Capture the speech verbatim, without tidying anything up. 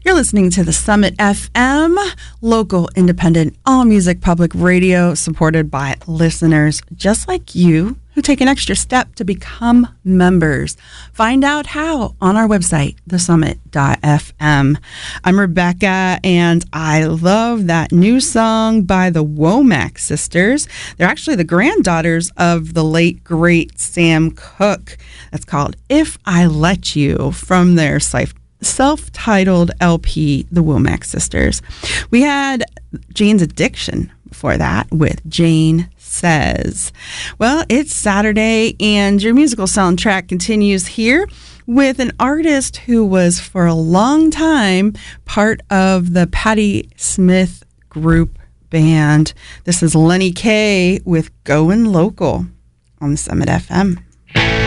You're listening to the Summit F M, local, independent, all music public radio supported by listeners just like you who take an extra step to become members. Find out how on our website, the summit dot f m. I'm Rebecca, and I love that new song by the Womack sisters. They're actually the granddaughters of the late, great Sam Cooke. That's called If I Let You, from their self self-titled L P, The Womack Sisters. We had Jane's Addiction before that with Jane Says. Well, it's Saturday, and your musical soundtrack continues here with an artist who was for a long time part of the Patti Smith group band. This is Lenny Kaye with Goin' Local on the Summit F M.